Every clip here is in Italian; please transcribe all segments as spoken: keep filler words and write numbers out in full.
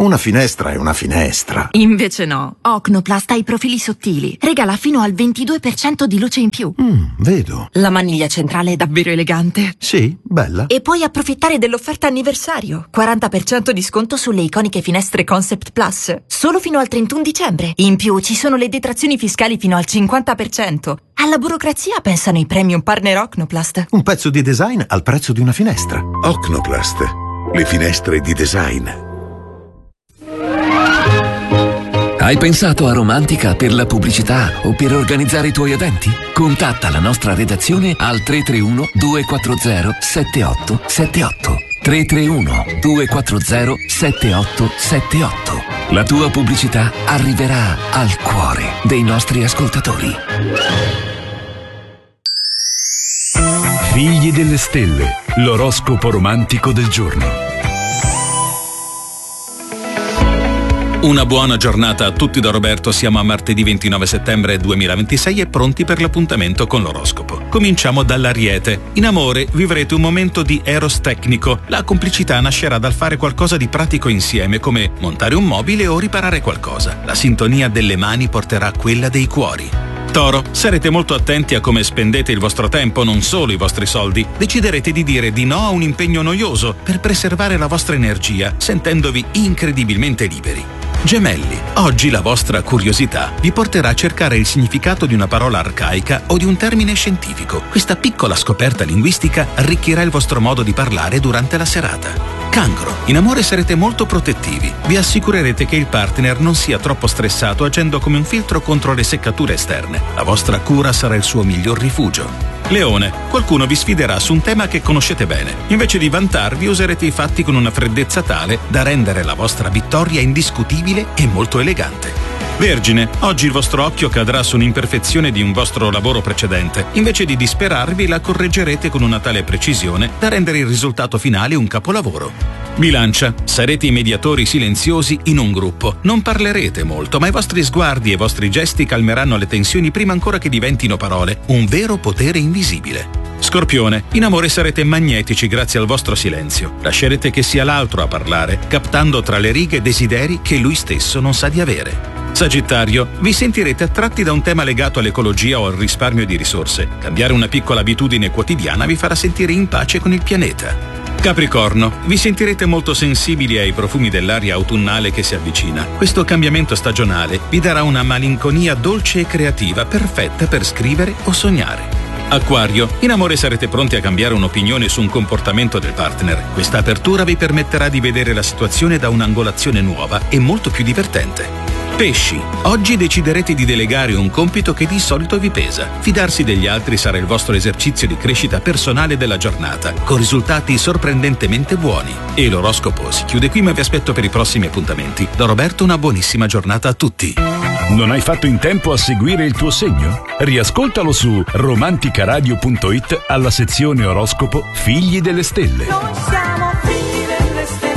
Una finestra è una finestra. Invece no. Ocnoplast ha i profili sottili. Regala fino al ventidue per cento di luce in più. Mm, vedo. La maniglia centrale è davvero elegante. Sì, bella. E puoi approfittare dell'offerta anniversario. quaranta per cento di sconto sulle iconiche finestre Concept Plus. Solo fino al trentuno dicembre. In più ci sono le detrazioni fiscali fino al cinquanta per cento. Alla burocrazia pensano i premium partner Ocnoplast. Un pezzo di design al prezzo di una finestra. Ocnoplast. Le finestre di design. Hai pensato a Romantica per la pubblicità o per organizzare i tuoi eventi? Contatta la nostra redazione al tre tre uno due quattro zero sette otto sette otto. tre tre uno due quattro zero sette otto sette otto. La tua pubblicità arriverà al cuore dei nostri ascoltatori. Figli delle stelle, l'oroscopo romantico del giorno. Una buona giornata a tutti da Roberto, siamo a martedì ventinove settembre duemilaventisei e pronti per l'appuntamento con l'oroscopo. Cominciamo dall'Ariete. In amore vivrete un momento di eros tecnico. La complicità nascerà dal fare qualcosa di pratico insieme, come montare un mobile o riparare qualcosa. La sintonia delle mani porterà a quella dei cuori. Toro, sarete molto attenti a come spendete il vostro tempo, non solo i vostri soldi. Deciderete di dire di no a un impegno noioso per preservare la vostra energia, sentendovi incredibilmente liberi. Gemelli, oggi la vostra curiosità vi porterà a cercare il significato di una parola arcaica o di un termine scientifico. Questa piccola scoperta linguistica arricchirà il vostro modo di parlare durante la serata. Cancro, in amore sarete molto protettivi. Vi assicurerete che il partner non sia troppo stressato agendo come un filtro contro le seccature esterne. La vostra cura sarà il suo miglior rifugio. Leone, qualcuno vi sfiderà su un tema che conoscete bene. Invece di vantarvi, userete i fatti con una freddezza tale da rendere la vostra vittoria indiscutibile e molto elegante. Vergine, oggi il vostro occhio cadrà su un'imperfezione di un vostro lavoro precedente. Invece di disperarvi, la correggerete con una tale precisione da rendere il risultato finale un capolavoro. Bilancia, sarete i mediatori silenziosi in un gruppo. Non parlerete molto, ma i vostri sguardi e i vostri gesti calmeranno le tensioni prima ancora che diventino parole. Un vero potere invisibile. Scorpione, in amore sarete magnetici grazie al vostro silenzio. Lascerete che sia l'altro a parlare, captando tra le righe desideri che lui stesso non sa di avere. Sagittario, vi sentirete attratti da un tema legato all'ecologia o al risparmio di risorse. Cambiare una piccola abitudine quotidiana vi farà sentire in pace con il pianeta. Capricorno, vi sentirete molto sensibili ai profumi dell'aria autunnale che si avvicina. Questo cambiamento stagionale vi darà una malinconia dolce e creativa, perfetta per scrivere o sognare. Acquario, in amore sarete pronti a cambiare un'opinione su un comportamento del partner. Questa apertura vi permetterà di vedere la situazione da un'angolazione nuova e molto più divertente. Pesci, oggi deciderete di delegare un compito che di solito vi pesa. Fidarsi degli altri sarà il vostro esercizio di crescita personale della giornata, con risultati sorprendentemente buoni. E l'oroscopo si chiude qui, ma vi aspetto per i prossimi appuntamenti. Da Roberto una buonissima giornata a tutti. Non hai fatto in tempo a seguire il tuo segno? Riascoltalo su romanticaradio punto it alla sezione oroscopo Figli delle Stelle. Noi siamo figli delle stelle.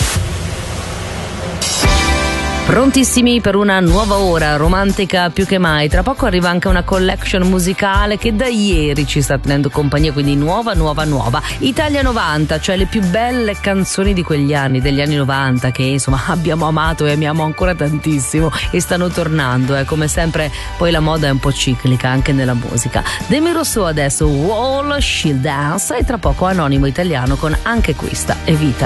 Prontissimi per una nuova ora romantica più che mai. Tra poco arriva anche una collection musicale che da ieri ci sta tenendo compagnia, quindi nuova, nuova, nuova. Italia novanta, cioè le più belle canzoni di quegli anni, degli anni novanta, che insomma abbiamo amato e amiamo ancora tantissimo e stanno tornando. Eh. Come sempre poi la moda è un po' ciclica anche nella musica. Demi Rousseau adesso, Wall Shield Dance, e tra poco Anonimo Italiano con Anche Questa è Vita.